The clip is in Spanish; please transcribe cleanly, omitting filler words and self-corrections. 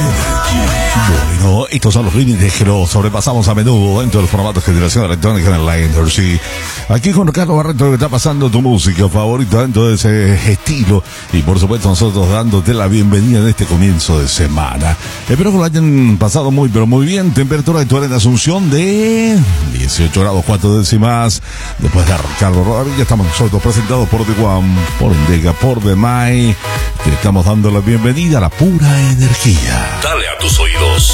Bueno, estos son los límites que los sobrepasamos a menudo dentro del formato de generación electrónica en la Energy. Aquí con Ricardo Barreto, que está pasando tu música favorita dentro de ese estilo. Y por supuesto nosotros dándote la bienvenida en este comienzo de semana. Espero que lo hayan pasado muy pero muy bien. Temperatura actual en Asunción de 18 grados 4 décimas. Después de Ricardo Rodríguez estamos nosotros presentados por The One, por Endega, por The Mai. Te estamos dando la bienvenida a la pura energía. Dale a tus oídos